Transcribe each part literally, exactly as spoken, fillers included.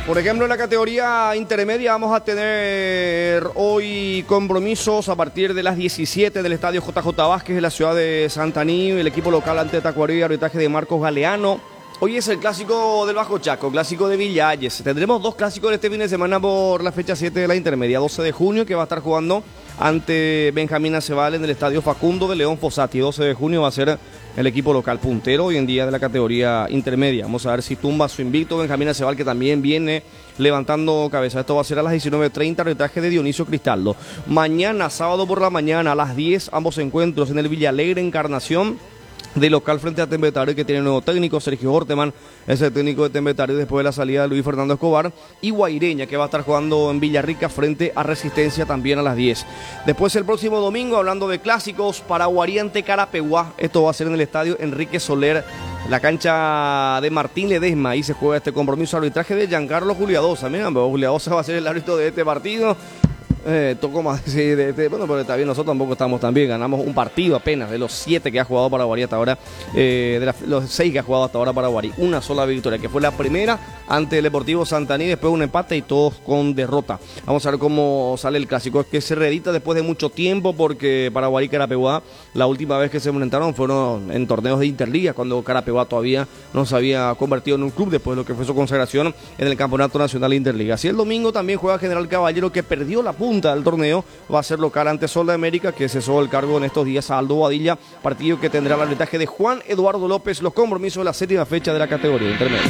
Por ejemplo, en la categoría intermedia vamos a tener hoy compromisos a partir de las diecisiete del estadio J J Vázquez en la ciudad de Santaní, el equipo local ante Tacuarí, arbitraje de Marcos Galeano. Hoy es el clásico del Bajo Chaco, clásico de Villalles. Tendremos dos clásicos este fin de semana por la fecha siete de la intermedia, doce de junio, que va a estar jugando ante Benjamín Aceval en el estadio Facundo de León Fossati. doce de junio va a ser el equipo local puntero hoy en día de la categoría intermedia. Vamos a ver si tumba su invicto Benjamín Aceval, que también viene levantando cabeza. Esto va a ser a las diecinueve treinta, arbitraje de Dionisio Cristaldo. Mañana, sábado por la mañana, a las diez, ambos encuentros en el Villalegre Encarnación, de local frente a Tembetario, que tiene nuevo técnico, Sergio Horteman, es el técnico de Tembetario después de la salida de Luis Fernando Escobar, y Guaireña, que va a estar jugando en Villarrica frente a Resistencia también a las diez. Después el próximo domingo, hablando de clásicos, Paraguarí ante Carapeguá, esto va a ser en el estadio Enrique Soler, la cancha de Martín Ledesma. Ahí se juega este compromiso, arbitraje de Giancarlo Juliadosa. Miren, Juliadosa va a ser el árbitro de este partido. Eh, tocó más sí, de, de, bueno, pero está bien, nosotros tampoco estamos tan bien. Ganamos un partido apenas de los siete que ha jugado Paraguarí hasta ahora, eh, de la, los seis que ha jugado hasta ahora Paraguarí. Una sola victoria, que fue la primera ante el Deportivo Santaní, después un empate y todos con derrota. Vamos a ver cómo sale el clásico, que se reedita después de mucho tiempo, porque Paraguarí y Carapeguá, la última vez que se enfrentaron fueron en torneos de Interligas, cuando Carapeguá todavía no se había convertido en un club después de lo que fue su consagración en el Campeonato Nacional de Interligas. Y el domingo también juega General Caballero, que perdió la punta del torneo, va a ser local ante Sol de América, que cesó el cargo en estos días a Aldo Badilla, partido que tendrá el arbitraje de Juan Eduardo López. Los compromisos de la séptima fecha de la categoría intermedia.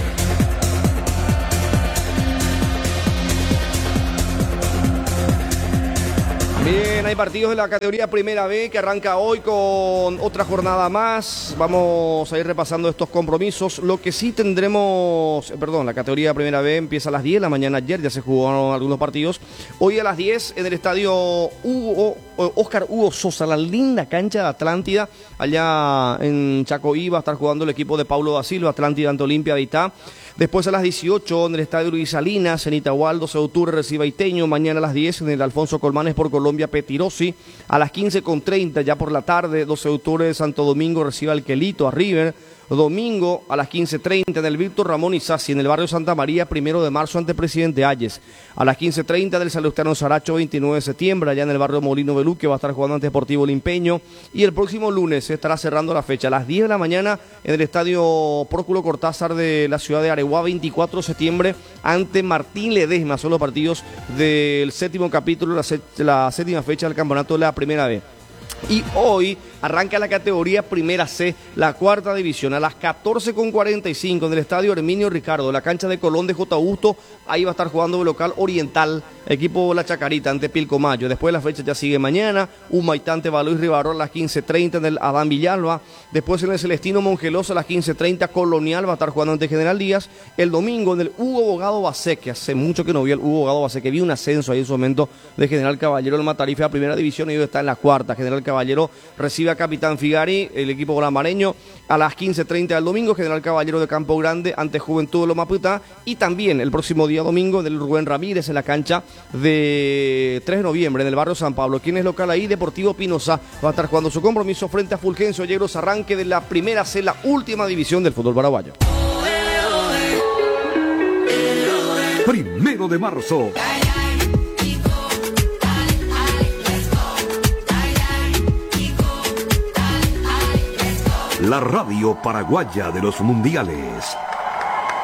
Bien, hay partidos de la categoría Primera B que arranca hoy con otra jornada más. Vamos a ir repasando estos compromisos. Lo que sí tendremos, perdón, la categoría Primera B empieza a las diez de la mañana. Ayer ya se jugaron algunos partidos. Hoy a las diez en el estadio Hugo, Oscar Hugo Sosa, la linda cancha de Atlántida, allá en Chacoí, va a estar jugando el equipo de Paulo da Silva, Atlántida ante Olimpia de Itá. Después a las dieciocho en el estadio Luis Salinas, en Itahualdo, doce de octubre recibe a Iteño. Mañana a las diez en el Alfonso Colmanes por Colombia, Petirosi. A las quince con treinta ya por la tarde, doce de octubre de Santo Domingo recibe al Quelito, a River. Domingo a las quince treinta en el Víctor Ramón Isasi, en el barrio Santa María, primero de marzo ante Presidente Hayes. A las quince treinta del Salustiano Saracho, veintinueve de septiembre, allá en el barrio Molino Belú, que va a estar jugando ante Deportivo Limpeño. Y el próximo lunes se estará cerrando la fecha a las diez de la mañana en el estadio Próculo Cortázar de la ciudad de Areguá, veinticuatro de septiembre, ante Martín Ledesma. Son los partidos del séptimo capítulo, la, set, la séptima fecha del campeonato de la Primera B. Y hoy arranca la categoría Primera C, la cuarta división, a las catorce con cuarenta y cinco en el estadio Herminio Ricardo, la cancha de Colón de J. Augusto. Ahí va a estar jugando el local Oriental, equipo La Chacarita ante Pilcomayo. Después la fecha ya sigue mañana, Humaitá ante Baloy Ribarro a las quince treinta en el Adán Villalba. Después en el Celestino Mongelosa a las quince treinta, Colonial va a estar jugando ante General Díaz. El domingo en el Hugo Bogado Baseque, hace mucho que no vi el Hugo Bogado Baseque, vi un ascenso ahí en su momento de General Caballero en Matarife a primera división, y hoy está en la cuarta. General Caballero recibe a Capitán Figari, el equipo gramareño, a las quince treinta del domingo. General Caballero de Campo Grande ante Juventud de Loma Putá. Y también el próximo día domingo del Rubén Ramírez en la cancha de tres de noviembre en el barrio San Pablo. ¿Quién es local ahí? Deportivo Pinoza va a estar jugando su compromiso frente a Fulgencio Yegros, arranque de la Primera C, la última división del fútbol paraguayo. Primero de marzo. La radio paraguaya de los mundiales.